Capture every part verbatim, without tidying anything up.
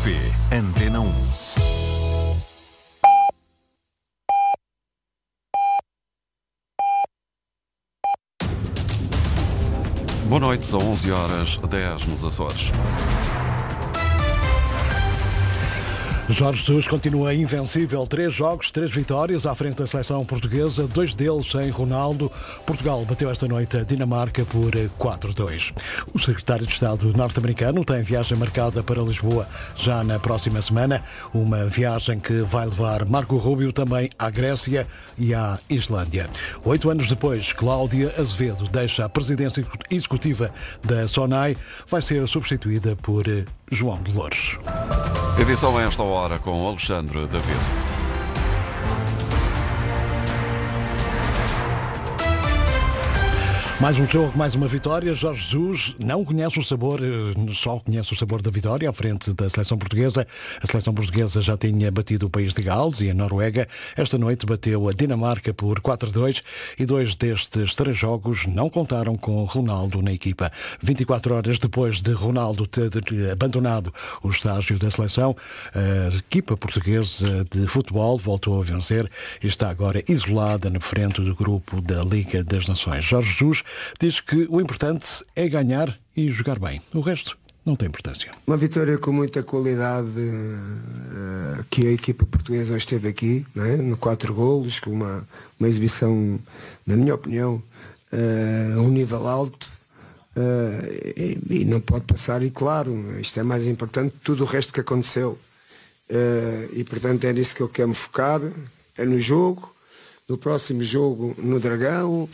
P Antena um. Boa noite, são onze horas dez nos Açores. Jorge Jesus continua invencível. Três jogos, três vitórias à frente da seleção portuguesa, dois deles sem Ronaldo. Portugal bateu esta noite a Dinamarca por quatro a dois. O secretário de Estado norte-americano tem viagem marcada para Lisboa já na próxima semana. Uma viagem que vai levar Marco Rubio também à Grécia e à Islândia. Oito anos depois, Cláudia Azevedo deixa a presidência executiva da SONAI. Vai ser substituída por João de Louros. Edição a esta hora com Alexandre David. Mais um jogo, mais uma vitória. Jorge Jesus não conhece o sabor, só conhece o sabor da vitória à frente da seleção portuguesa. A seleção portuguesa já tinha batido o país de Gales e a Noruega. Esta noite bateu a Dinamarca por quatro a dois e dois destes três jogos não contaram com Ronaldo na equipa. vinte e quatro horas depois de Ronaldo ter abandonado o estágio da seleção, a equipa portuguesa de futebol voltou a vencer e está agora isolada na frente do grupo da Liga das Nações. Jorge Jesus diz que o importante é ganhar e jogar bem. O resto não tem importância. Uma vitória com muita qualidade uh, que a equipa portuguesa hoje esteve aqui, não é? No quatro golos, com uma, uma exibição, na minha opinião, uh, a um nível alto uh, e, e não pode passar, e claro, isto é mais importante que tudo o resto que aconteceu. Uh, e portanto é nisso que eu quero me focar, é no jogo, no próximo jogo no Dragão.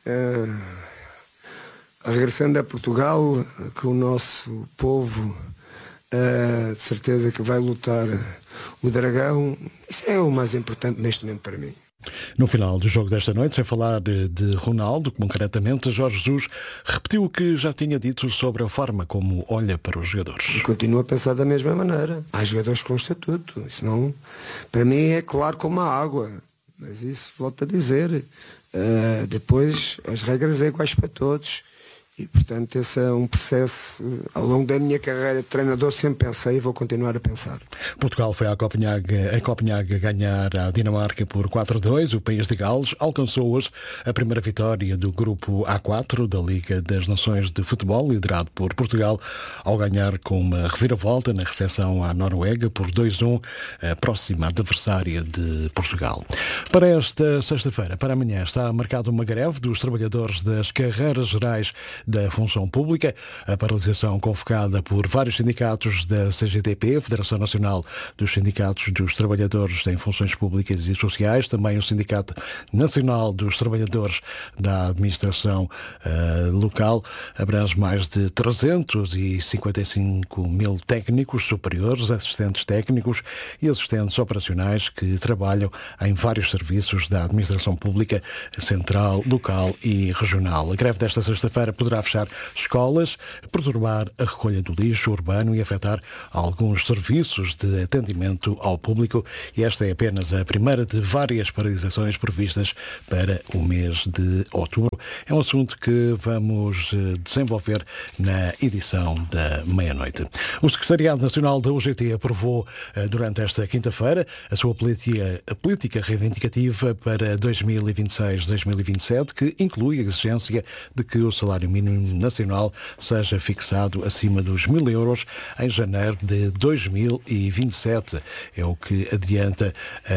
Uh, Regressando a Portugal, que o nosso povo, uh, de certeza que vai lutar o Dragão, isso é o mais importante neste momento para mim. No final do jogo desta noite, sem falar de, de Ronaldo, concretamente, Jorge Jesus repetiu o que já tinha dito sobre a forma como olha para os jogadores. E continua a pensar da mesma maneira. Há jogadores com estatuto, isso não, para mim é claro como a água, mas isso volto a dizer. Uh, depois as regras é iguais para todos. E, portanto, esse é um processo, ao longo da minha carreira de treinador, sempre pensei e vou continuar a pensar. Portugal foi a Copenhague, a Copenhague ganhar a Dinamarca por quatro a dois. O país de Gales alcançou hoje a primeira vitória do grupo A quatro da Liga das Nações de Futebol, liderado por Portugal, ao ganhar com uma reviravolta na recepção à Noruega por dois a um, a próxima adversária de Portugal. Para esta sexta-feira, para amanhã, está marcada uma greve dos trabalhadores das carreiras gerais da função pública. A paralisação convocada por vários sindicatos da C G T P, Federação Nacional dos Sindicatos dos Trabalhadores em Funções Públicas e Sociais, também o Sindicato Nacional dos Trabalhadores da Administração uh, Local, abrange mais de trezentos e cinquenta e cinco mil técnicos superiores, assistentes técnicos e assistentes operacionais que trabalham em vários serviços da Administração Pública Central, Local e Regional. A greve desta sexta-feira poderá fechar escolas, perturbar a recolha do lixo urbano e afetar alguns serviços de atendimento ao público. E esta é apenas a primeira de várias paralisações previstas para o mês de outubro. É um assunto que vamos desenvolver na edição da meia-noite. O Secretariado Nacional da U G T aprovou durante esta quinta-feira a sua política, a política reivindicativa para dois mil e vinte e seis a dois mil e vinte e sete, que inclui a exigência de que o salário mínimo nacional seja fixado acima dos mil euros em janeiro de dois mil e vinte e sete. É o que adianta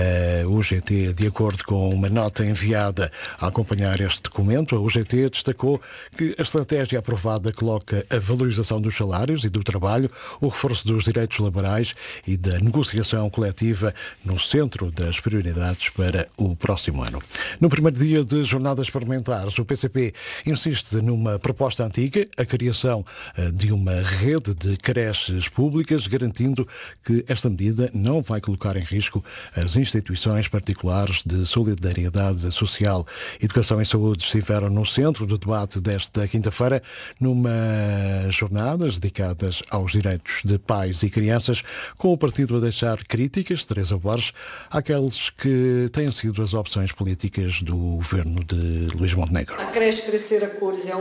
a U G T. De acordo com uma nota enviada a acompanhar este documento, a U G T destacou que a estratégia aprovada coloca a valorização dos salários e do trabalho, o reforço dos direitos laborais e da negociação coletiva no centro das prioridades para o próximo ano. No primeiro dia de jornadas parlamentares, o P C P insiste numa proposta antiga, a criação de uma rede de creches públicas, garantindo que esta medida não vai colocar em risco as instituições particulares de solidariedade social. Educação e saúde estiveram no centro do debate desta quinta-feira, numa jornadas dedicadas aos direitos de pais e crianças, com o partido a deixar críticas, Teresa Borges, àqueles que têm sido as opções políticas do governo de Luís Montenegro. A creche Crescer a Cores é um universo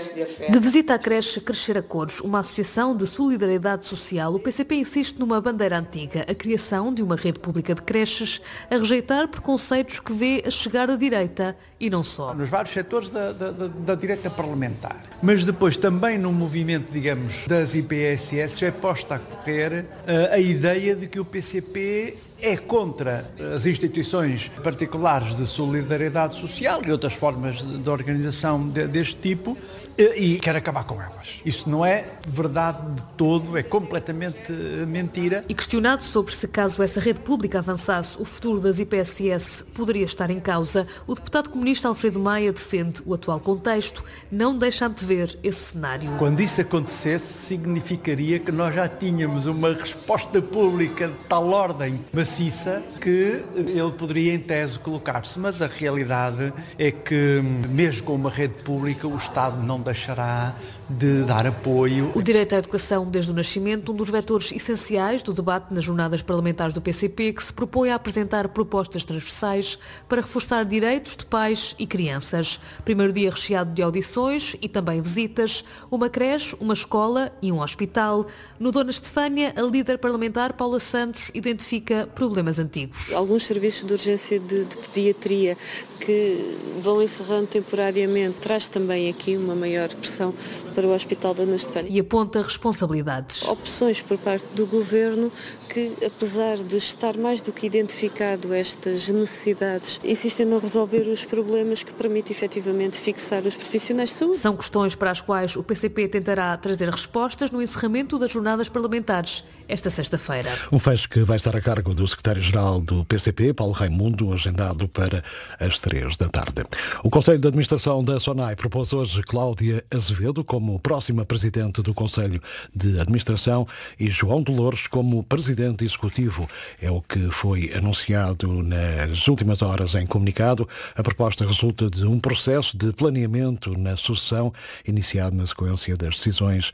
De visita à creche Crescer a Cores, uma associação de solidariedade social, o P C P insiste numa bandeira antiga, a criação de uma rede pública de creches, a rejeitar preconceitos que vê a chegar à direita e não só. Nos vários setores da, da, da, da direita parlamentar. Mas depois também no movimento, digamos, das I P S S é posta a correr uh, a ideia de que o P C P é contra as instituições particulares de solidariedade social e outras formas de, de organização de, deste tipo e, e quer acabar com elas. Isso não é verdade de todo, é completamente mentira. E questionado sobre se caso essa rede pública avançasse, o futuro das I P S S poderia estar em causa, o deputado comunista Alfredo Maia defende o atual contexto, não deixa antever esse cenário. Quando isso acontecesse, significaria que nós já tínhamos uma resposta pública de tal ordem maciça que ele poderia, em tese, colocar-se. Mas a realidade é que, mesmo com uma rede pública, o Estado não deixará de dar apoio. O direito à educação desde o nascimento, um dos vetores essenciais do debate nas jornadas parlamentares do P C P, que se propõe a apresentar propostas transversais para reforçar direitos de pais e crianças. Primeiro dia recheado de audições e também visitas, uma creche, uma escola e um hospital. No Dona Estefânia, a líder parlamentar Paula Santos identifica problemas antigos. Alguns serviços de urgência de, de pediatria que vão encerrando temporariamente traz também aqui uma maior pressão para o Hospital Dona Estefânia. E aponta responsabilidades. Opções por parte do Governo que, apesar de estar mais do que identificado estas necessidades, insistem em resolver os problemas que permitem efetivamente fixar os profissionais de saúde. São questões para as quais o P C P tentará trazer respostas no encerramento das jornadas parlamentares esta sexta-feira. Um fecho que vai estar a cargo do secretário-geral do P C P, Paulo Raimundo, agendado para as três da tarde. O Conselho de Administração da SONAI propôs hoje Cláudia Azevedo como próxima presidente do Conselho de Administração e João Dolores como presidente executivo. É o que foi anunciado nas últimas horas em comunicado. A proposta resulta de um processo de planeamento na sucessão iniciado na sequência das decisões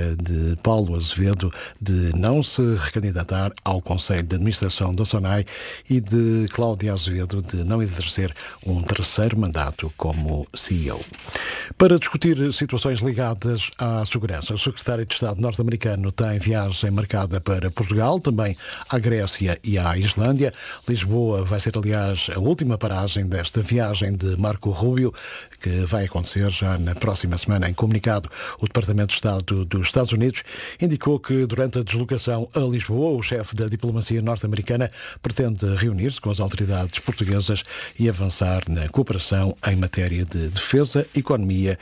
de Paulo Azevedo de não se recandidatar ao Conselho de Administração da SONAI e de Cláudia Azevedo de não exercer um terceiro mandato como C E O. Para discutir situações ligadas à segurança, o secretário de Estado norte-americano tem viagem marcada para Portugal, também à Grécia e à Islândia. Lisboa vai ser, aliás, a última paragem desta viagem de Marco Rubio, que vai acontecer já na próxima semana. Em comunicado, o Departamento de Estado dos Estados Unidos indicou que durante a deslocação a Lisboa, o chefe da diplomacia norte-americana pretende reunir-se com as autoridades portuguesas e avançar na cooperação em matéria de defesa, economia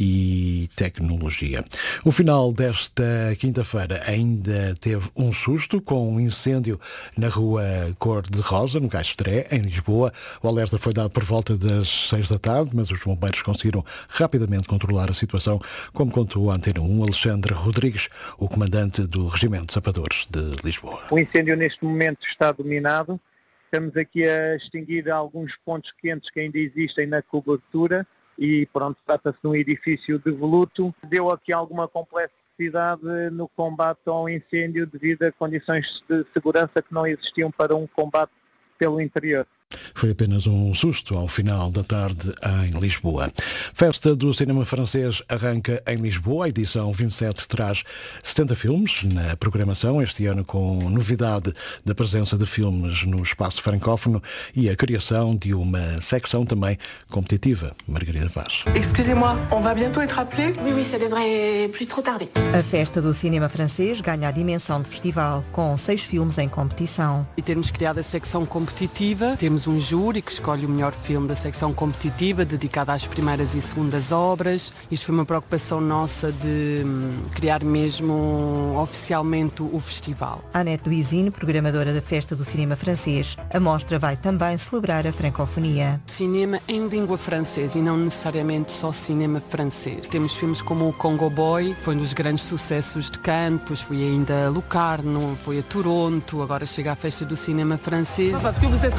e tecnologia. O final desta quinta-feira ainda teve um susto com um incêndio na rua Cor-de-Rosa, no Caixotré, em Lisboa. O alerta foi dado por volta das seis da tarde, mas os bombeiros conseguiram rapidamente controlar a situação, como contou a Antena um Alexandre Rodrigues, o comandante do Regimento de Sapadores de Lisboa. O incêndio neste momento está dominado. Estamos aqui a extinguir alguns pontos quentes que ainda existem na cobertura. E pronto, trata-se de um edifício devoluto. Deu aqui alguma complexidade no combate ao incêndio devido a condições de segurança que não existiam para um combate pelo interior. Foi apenas um susto ao final da tarde em Lisboa. Festa do Cinema Francês arranca em Lisboa. A edição vinte e sete traz setenta filmes na programação, este ano com novidade da presença de filmes no espaço francófono e a criação de uma secção também competitiva. Margarida Vaz. Excusez-moi, on va bientôt être appelé? Oui, oui, ça devrait plus trop tarder. A Festa do Cinema Francês ganha a dimensão de festival, com seis filmes em competição. E temos criado a secção competitiva, temos um júri que escolhe o melhor filme da secção competitiva, dedicado às primeiras e segundas obras. Isto foi uma preocupação nossa de criar mesmo oficialmente o festival. Annette Louisine, programadora da Festa do Cinema Francês, a mostra vai também celebrar a francofonia. Cinema em língua francesa e não necessariamente só cinema francês. Temos filmes como o Congo Boy, foi um dos grandes sucessos de Cannes, depois foi ainda a Locarno, foi a Toronto, agora chega à Festa do Cinema Francês. Parce que vous êtes réfugié,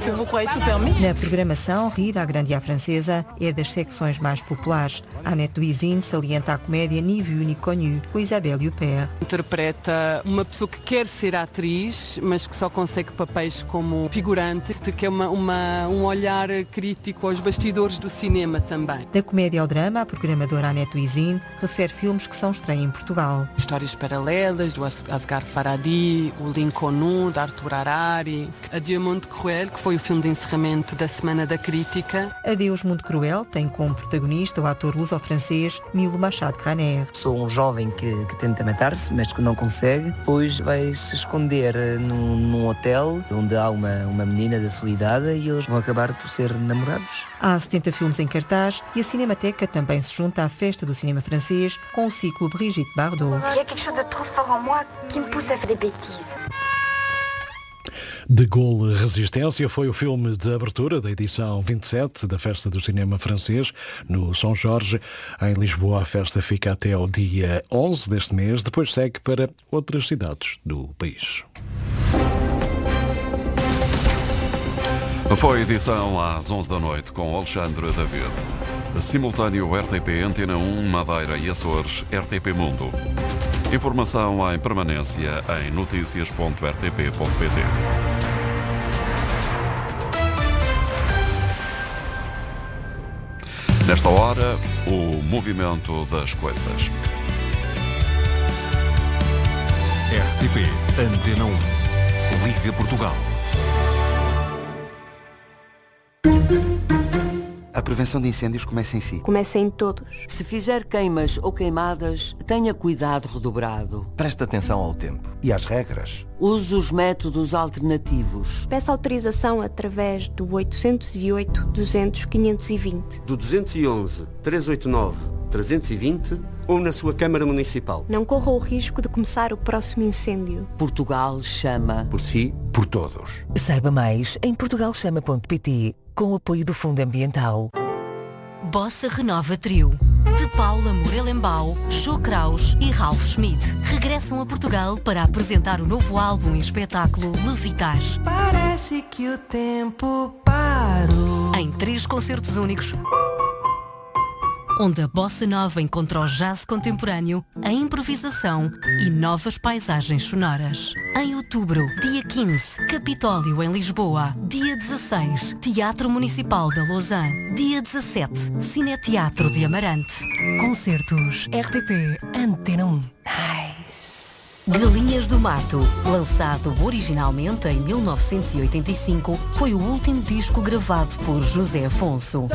Na programação, Rir à Grande e à Francesa é das secções mais populares. A Annette Duizine salienta a comédia Ni vu ni connu, com Isabelle Huppert. Interpreta uma pessoa que quer ser atriz, mas que só consegue papéis como figurante, que é uma, uma, um olhar crítico aos bastidores do cinema também. Da comédia ao drama, a programadora Annette Duizine refere filmes que são estreia em Portugal. Histórias paralelas do Asghar Farhadi, o Lincoln, de Arthur Harari, Adieu Mundo Cruel, que foi o filme de encerramento da Semana da Crítica. Adeus Mundo Cruel tem como protagonista o ator luso-francês Milo Machado-Graner. Sou um jovem que, que tenta matar-se, mas que não consegue. Depois vai se esconder num, num hotel onde há uma, uma menina da sua idade e eles vão acabar por ser namorados. Há setenta filmes em cartaz e a Cinemateca também se junta à festa do cinema francês com o ciclo Brigitte Bardot. Il y a quelque chose de trop fort en moi qui me pousse à faire des bêtises. De Gaulle Resistência foi o filme de abertura da edição vinte e sete da Festa do Cinema Francês no São Jorge. Em Lisboa a festa fica até ao dia onze deste mês, depois segue para outras cidades do país. Foi a edição às onze da noite com Alexandre David. Simultâneo R T P Antena um, Madeira e Açores, R T P Mundo. Informação em permanência em notícias ponto r t p ponto p t. Nesta hora, o movimento das coisas. R T P Antena um. Liga Portugal. A prevenção de incêndios começa em si. Começa em todos. Se fizer queimas ou queimadas, tenha cuidado redobrado. Preste atenção ao tempo e às regras. Use os métodos alternativos. Peça autorização através do oitocentos e oito, duzentos, quinhentos e vinte. Do duzentos e onze, trezentos e oitenta e nove, trezentos e vinte ou na sua Câmara Municipal. Não corra o risco de começar o próximo incêndio. Portugal chama. Por si, por todos. Saiba mais em portugal chama ponto p t, com o apoio do Fundo Ambiental. Bossa Renova Trio, de Paula Morelembau, Jô Kraus e Ralph Schmidt, regressam a Portugal para apresentar o novo álbum e espetáculo Levitar. Parece que o tempo parou. Em três concertos únicos, onde a bossa nova encontra o jazz contemporâneo, a improvisação e novas paisagens sonoras. Em outubro, dia quinze, Capitólio em Lisboa. Dia dezasseis, Teatro Municipal da Lausanne. Dia dezassete, Cineteatro de Amarante. Concertos R T P Antena um. Galinhas do Mato, lançado originalmente em mil novecentos e oitenta e cinco, foi o último disco gravado por José Afonso.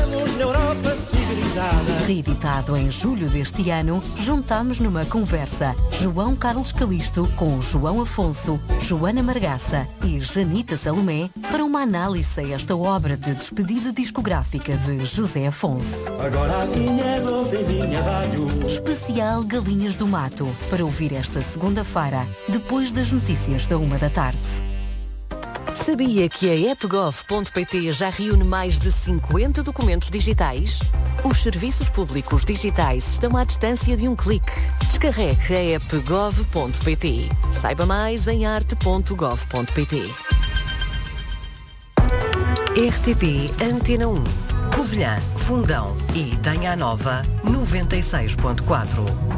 Reeditado em julho deste ano, juntamos numa conversa João Carlos Calisto com João Afonso, Joana Margaça e Janita Salomé para uma análise a esta obra de despedida discográfica de José Afonso. Agora a vinha doce e vinha dalho. Especial Galinhas do Mato, para ouvir esta segunda-feira, depois das notícias da uma da tarde. Sabia que a app gov ponto p t já reúne mais de cinquenta documentos digitais? Os serviços públicos digitais estão à distância de um clique. Descarregue a app gov ponto p t. Saiba mais em arte ponto gov ponto p t. R T P Antena um. Covilhã, Fundão e Danha Nova noventa e seis ponto quatro.